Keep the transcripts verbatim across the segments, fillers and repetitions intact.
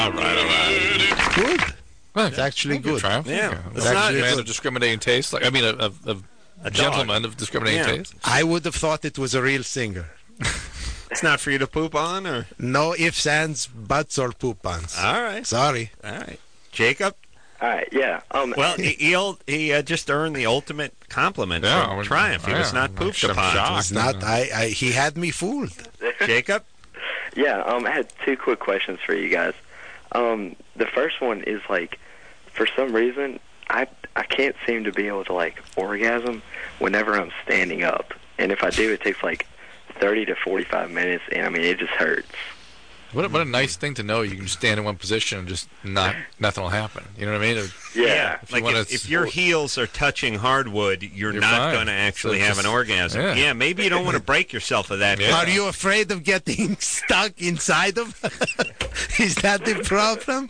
All right, all right. Good. Well, It's actually good. good. Triumph. Yeah. It's It's not a actually man good. of discriminating taste. Like I mean, a, a, a, A gentleman dog. of discriminating Yeah. taste. I would have thought it was a real singer. It's not for you to poop on, or? No ifs, ands, buts, or poop-ons. All right. Sorry. All right. Jacob? All right, yeah. Um, Well, he he, ul- he uh, just earned the ultimate compliment Yeah, from I was- Triumph. He was yeah, not pooped I'm upon. shocked. It's not. I, I. He had me fooled. Jacob? yeah, um, I had two quick questions for you guys. Um, the first one is like, for some reason, I I can't seem to be able to like orgasm whenever I'm standing up, and if I do, it takes like thirty to forty-five minutes, and I mean it just hurts. What a, what a nice thing to know. You can stand in one position and just not nothing will happen. You know what I mean? Yeah. If you like wanna if, if your heels are touching hardwood, you're, You're not fine. going to actually So have just- an orgasm. yeah. Yeah. maybe you don't want to break yourself of that. Yeah. Are you afraid of getting stuck inside of? Is that the problem?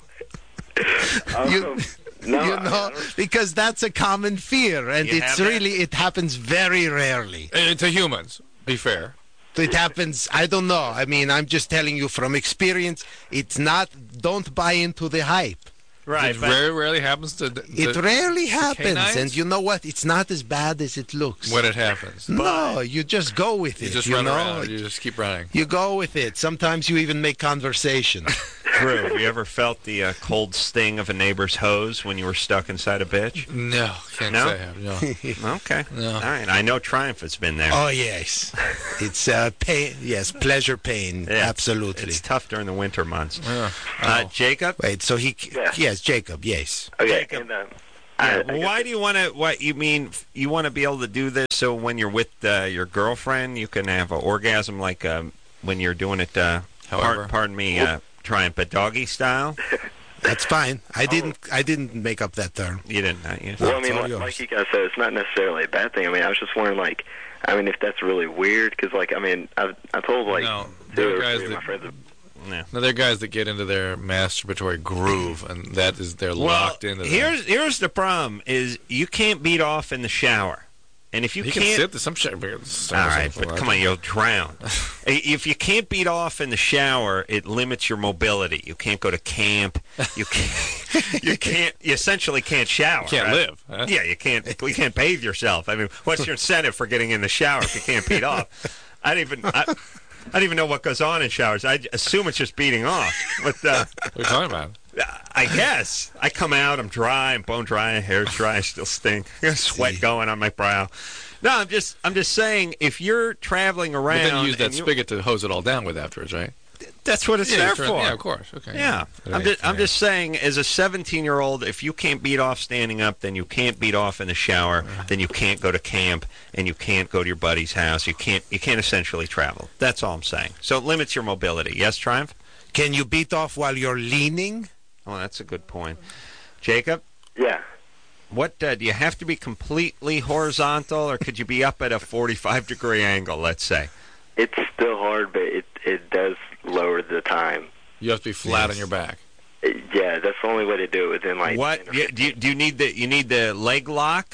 You- Um, no, you I- know, I don't- because that's a common fear, and You it's have that? really it happens very rarely. Uh, to humans, be fair. It happens. I don't know. I mean, I'm just telling you from experience. It's not. Don't buy into the hype. Right, It but very rarely happens to. to It rarely happens, canines? and you know what? It's not as bad as it looks. when it happens. no, you just go with You it. just you run know? around. You just keep running. You go with it. Sometimes you even make conversation. Drew, have you ever felt the uh, cold sting of a neighbor's hose when you were stuck inside a bitch? No, can't No? say I have. No. Okay. No. All right. I know Triumph has been there. Oh yes, it's uh, pain. Yes, pleasure, pain. Yeah, Absolutely. It's tough during the winter months. Yeah. Uh, Oh. Jacob? Wait. So he. Yeah. Yes, Jacob. Yes. Okay, Jacob. and, um, Yeah, I- I well, guess- why do you want to? What you mean? You want to be able to do this so when you're with uh, your girlfriend, you can have an orgasm like um, when you're doing it. Uh, However. par- pardon me, uh, Triumph, but doggy style. That's fine. Oh. I didn't. I didn't make up that term. You didn't. Uh, you, Well, I it's mean, all like, yours. like you guys said, it's not necessarily a bad thing. I mean, I was just wondering, like, I mean, if that's really weird, because, like, I mean, I, I told, like, No, two there are or guys three of my that- friends. no. No, they're guys that get into their masturbatory groove, and that is they're Well, locked into. that. here's here's the problem: is you can't beat off in the shower, and if you, you can't, can sit. There's some shit. all right, but come on, you'll drown. If you can't beat off in the shower, it limits your mobility. You can't go to camp. You can't. You can't. You essentially can't shower. You can't right? live. Huh? Yeah, you can't. You can't bathe yourself. I mean, what's your incentive for getting in the shower if you can't beat off? I don't even. I, I don't even know what goes on in showers. I assume it's just beating off. But uh, What are you talking about? I guess I come out. I'm dry. I'm bone dry. Hair's dry. I still stink. I got sweat See. going on my brow. No, I'm just. I'm just saying. If you're traveling But around, then you use that and you- spigot to hose it all down with afterwards, right? that's what it's yeah, there sure. for. Yeah, of course. Okay. Yeah, Right, I'm just, I'm yeah. just saying, as a seventeen-year-old, if you can't beat off standing up, then you can't beat off in the shower, then you can't go to camp, and you can't go to your buddy's house. You can't, you can't essentially travel. That's all I'm saying. So it limits your mobility. Yes, Triumph? Can you beat off while you're leaning? Oh, that's a good point. Jacob, Yeah. what uh, do you have to be completely horizontal, or could you be up at a forty-five degree angle? Let's say. It's still hard, but it, it does lower the time. You have to be flat Yes. on your back. It- yeah, that's the only way to do it within, like... What ten or you, do you do you need the you need the leg lock?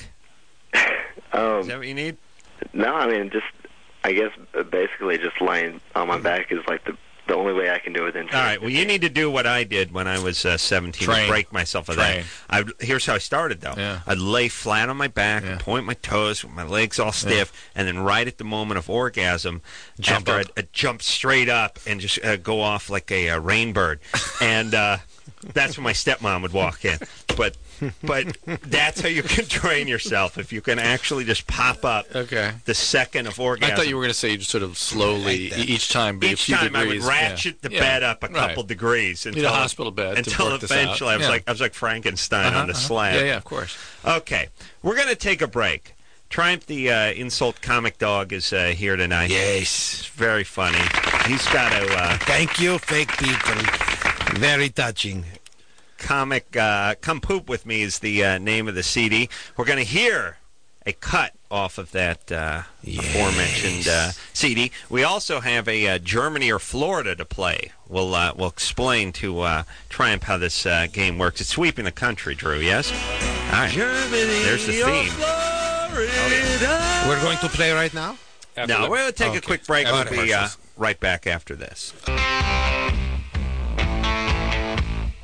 Um, Is that what you need? no, I mean, just... I guess uh, basically just laying on my back is, like, the the only way I can do it within... All right. Well, you need to do what I did when I was uh, seventeen Train. to break myself of Train. that. I, here's how I started, though. Yeah. I'd lay flat on my back, Yeah. point my toes, with my legs all stiff, and then right at the moment of orgasm, Jump after up. I'd, I'd jump straight up and just uh, go off like a uh, rainbird. and uh, that's when my stepmom would walk in. But but that's how you can train yourself, if you can actually just pop up Okay. the second of orgasm. I thought you were going to say you just sort of slowly, I like that. e- each time be a Each few time degrees. I would ratchet yeah. the Yeah. bed up a Right. couple degrees until Need a hospital bed to until work this out. eventually I was Yeah. like I was like Frankenstein Uh-huh, on the uh-huh. slab. Yeah, yeah, of course. Okay, we're gonna take a break. Triumph, the uh, insult comic dog, is uh, here tonight. Yes. It's very funny. He's got a uh, Thank you, fake people. Very touching. comic. Uh, Come Poop With Me is the uh, name of the C D. We're gonna hear a cut off of that uh, Yes. aforementioned uh, C D. We also have a uh, Germany or Florida to play. We'll uh, we'll explain to uh, Triumph how this uh, game works. It's sweeping the country, Drew. Yes. All right. Germany There's the or theme. Florida. We're going to play right now? After No, the- we'll take okay. a quick break. After We'll be uh, commercials. right back after this.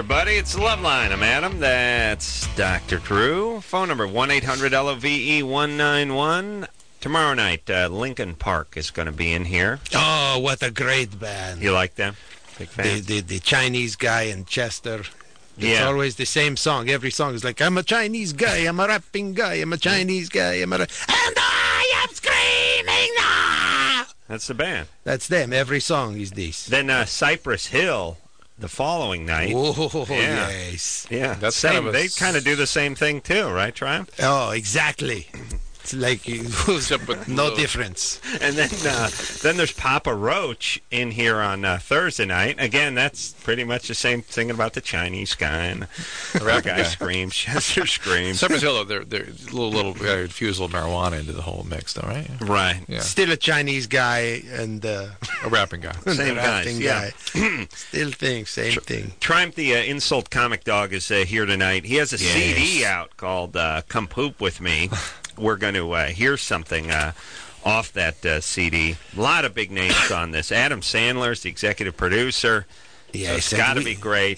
buddy. It's the Love Line. I'm Adam. That's Doctor Drew. Phone number one eight hundred L O V E one nine one. Tomorrow night, uh, Lincoln Park is going to be in here. Oh, what a great band. You like them? Big The, fan? the, the Chinese guy and Chester. It's Yeah. always the same song. Every song is like, I'm a Chinese guy, I'm a rapping guy, I'm a Chinese guy, I'm a... Ra- and I am screaming now! That's the band. That's them. Every song is this. Then uh, Cypress Hill the following night. Oh, Yeah. yes. Yeah, That's same. kind of a they s- kind of do the same thing too, right, Triumph? Oh, exactly. It's like Except with no the- difference. And then uh, then there's Papa Roach in here on uh, Thursday night. Again, that's pretty much the same thing about the Chinese guy. And the rap guy guy. screams, Chester screams. Cypress Hill, though, they're, they're a little, little uh, infuse a little marijuana into the whole mix, though, right? Right. Yeah. Still a Chinese guy and uh, A rapping guy. Same the guys, rapping yeah. guy. Still thing, same thing. Triumph, the uh, insult comic dog, is uh, here tonight. He has a C D Yes. out called uh, Come Poop With Me. We're going to uh, hear something uh, off that uh, C D. A lot of big names on this. Adam Sandler's the executive producer. Yeah, So I it's said got to we- be great.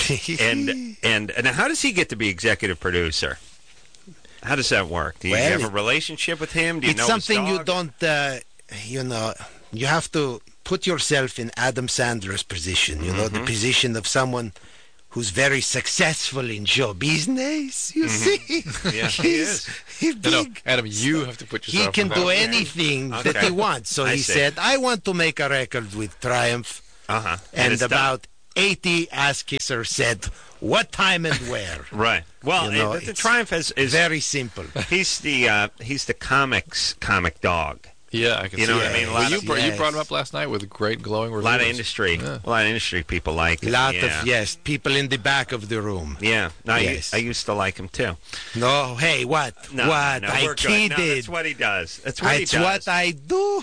And, and and how does he get to be executive producer? How does that work? Do you Well, have a relationship with him? Do you it's know something his you dog? don't, uh, you know, you have to put yourself in Adam Sandler's position, you know, the Mm-hmm. position of someone who's very successful in show business, you see. Mm-hmm. Yeah, he he's, is. he's No, no, big. Adam, you have to put He yourself can in do that- anything that Okay. he wants. So I he see. said, I want to make a record with Triumph. Uh-huh. And, it's done. about eighty ass kissers said, what time and where? Right. Well, You know, uh, the it's Triumph is, is Very simple. he's the uh, he's the comics comic dog. Yeah, I can You see know what I that. mean? A Well, lot you, of- br- you yes. brought him up last night with great glowing A reviews. lot of industry, Yeah. a lot of industry people like A it. lot yeah. of, yes, people in the back of the room. Yeah, no, I, Yes. I used to like him too. No, hey, what? No, what? no, I we're good. No, kidded. that's what he does. That's what he It's does. what I do.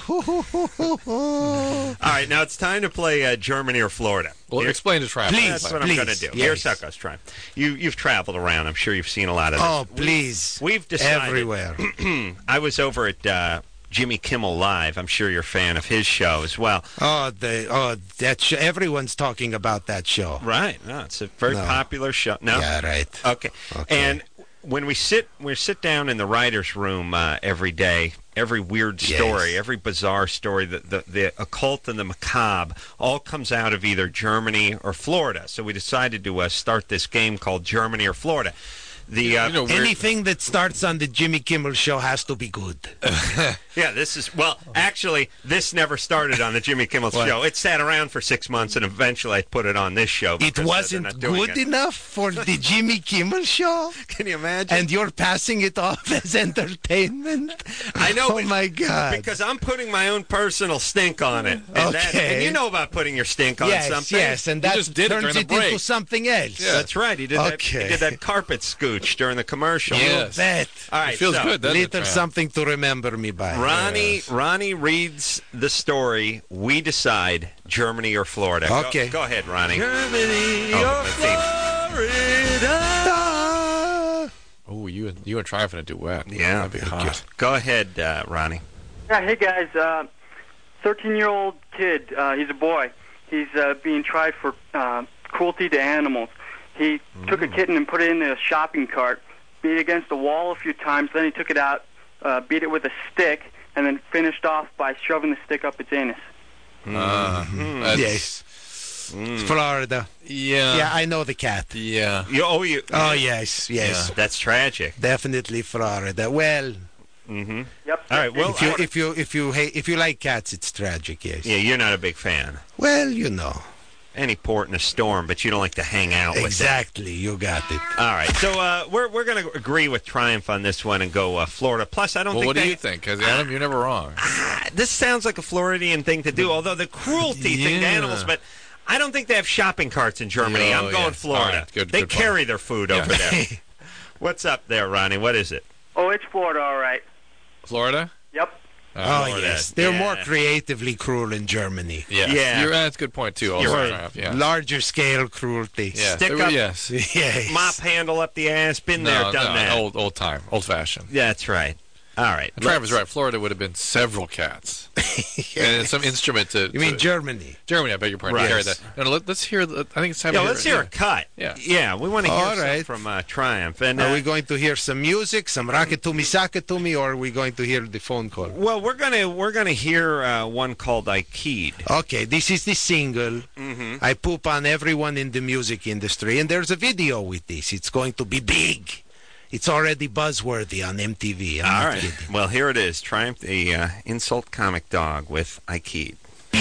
All right, now it's time to play uh, Germany or Florida. Well, Here- explain to Travis. Please. That's what I'm please, going to do. yes. Here's how it goes, Triumph. You you've traveled around. I'm sure you've seen a lot of this. Oh, please. We've decided. Everywhere. I was over at uh, Jimmy Kimmel Live. I'm sure you're a fan of his show as well. Oh, the oh that show. Everyone's talking about that show. Right. No, it's a very No. popular show. No. Yeah, right. Okay. Okay. And when we sit we sit down in the writers' room uh, every day, every weird story, Yes. every bizarre story, the, the the occult and the macabre all comes out of either Germany or Florida. So we decided to uh, start this game called Germany or Florida. The uh, You know, weird- Anything that starts on the Jimmy Kimmel show has to be good. yeah, this is well. Actually, this never started on the Jimmy Kimmel What? show. It sat around for six months, and eventually I put it on this show. It because, uh, they're wasn't not doing good it. enough for the Jimmy Kimmel show, Can you imagine? and you're passing it off as entertainment. I know, Oh but- my God! Because I'm putting my own personal stink on it. And, that, Okay. and you know about putting your stink on yes, something. yes, and You that just did it turns during the it break. into something else. Yeah. That's right. He did that. Okay. He did that carpet scooch during the commercial. Yes. That All right. It feels so, good, doesn't it, little Tramp? something to remember me by. Ronnie, Yes. Ronnie reads the story. We decide Germany or Florida. Go- Okay. Go, ahead, Ronnie. Germany Oh, or the theme. Florida. Ah. Oh, you and you and Triumph in a duet. Yeah. That'd be hot. Go ahead, uh, Ronnie. Yeah, hey guys, uh, thirteen-year-old kid, uh, he's a boy. He's uh, being tried for uh, cruelty to animals. He took a kitten and put it in a shopping cart, beat it against the wall a few times, then he took it out, uh, beat it with a stick, and then finished off by shoving the stick up its anus. Uh, that's- Yes. Florida. Yeah. Yeah, I know the cat. Yeah. You, oh, you. Oh yes, yes, That's tragic. definitely Florida. Well, Mm-hmm. Yep. All right. Well, if you I- if you if you hate if you like cats, it's tragic. Yes. yeah, you're not a big fan. Well, you know. Any port in a storm, but you don't like to hang out with it. Exactly. You got it. All right, so uh, we're we're going to agree with Triumph on this one and go uh, Florida. Plus, I don't Well, think what they, do you think? Because Adam, you're never wrong. Ah, this sounds like a Floridian thing to do, although the cruelty thing to Yeah. animals. But I don't think they have shopping carts in Germany. Yeah, I'm oh, going yeah. Florida. All right, good- they good point. carry their food Yeah. over there. What's up there, Ronnie? What is it? Oh, it's Florida, all right. Florida? Yep. Oh Florida. yes, they're Yeah. more creatively cruel in Germany. Yeah. Yeah. You're, that's a good point, too. Also, You're right. Triumph, yeah. Larger scale cruelty. Yeah. Stick There- up- Yes. Yes. Mop handle up the ass. Been there, No, done no, that. Old, old time. Old fashioned. That's right. All right. And Travis is right. Florida would have been several cats. And some instrument to... You mean to, Germany? Germany, I beg your pardon. Right. Carry that. No, no, let, let's hear... The, I think it's time Yeah, to let's hear, hear a cut. Yeah. Yeah, we want to hear All some right. from uh, Triumph. And, uh, Are we going to hear some music, some rock it to me, sock it to me, or are we going to hear the phone call? Well, we're gonna we're gonna hear uh, one called I Keyed. Okay, this is the single. Mm-hmm. I poop on everyone in the music industry, and there's a video with this. It's going to be big. It's already buzzworthy on M T V. I'm All not right. kidding. Well, here it is. Triumph, the uh, insult comic dog with I Keyed.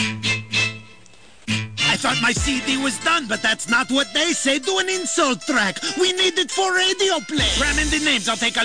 I thought my C D was done, but that's not what they say. Do an insult track. We need it for radio play. Ram in the names. I'll take a